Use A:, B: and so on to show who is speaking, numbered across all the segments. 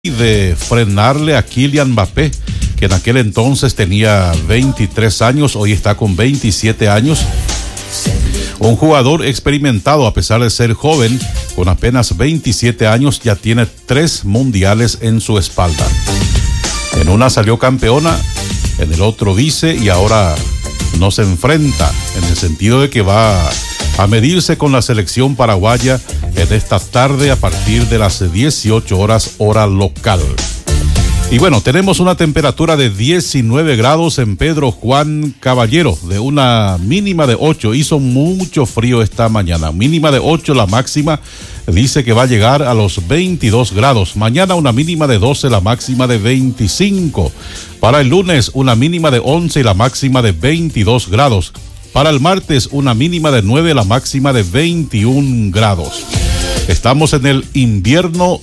A: de frenarle a Kylian Mbappé, que en aquel entonces tenía 23 años, hoy está con 27 años. Un jugador experimentado, a pesar de ser joven, con apenas 27 años, ya tiene 3 mundiales en su espalda. En una salió campeona, en el otro vice, y ahora no se enfrenta, en el sentido de que va a medirse con la selección paraguaya en esta tarde a partir de las 18 horas hora local. Y bueno, tenemos una temperatura de 19 grados en Pedro Juan Caballero, de una mínima de 8. Hizo mucho frío esta mañana, mínima de 8, la máxima dice que va a llegar a los 22 grados. Mañana una mínima de 12, la máxima de 25. Para el lunes una mínima de 11 y la máxima de 22 grados. Para el martes una mínima de 9, la máxima de 21 grados. Estamos en el invierno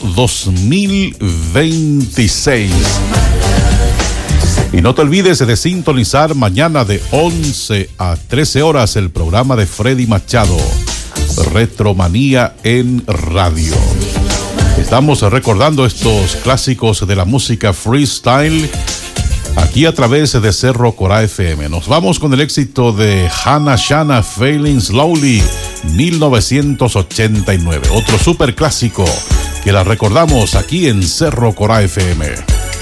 A: 2026. Y no te olvides de sintonizar mañana de 11 a 13 horas el programa de Freddy Machado, Retromanía en Radio. Estamos recordando estos clásicos de la música freestyle aquí a través de Cerro Corá FM. Nos vamos con el éxito de Hannah Shanna, Failing Slowly, 1989. Otro super clásico que la recordamos aquí en Cerro Corá FM.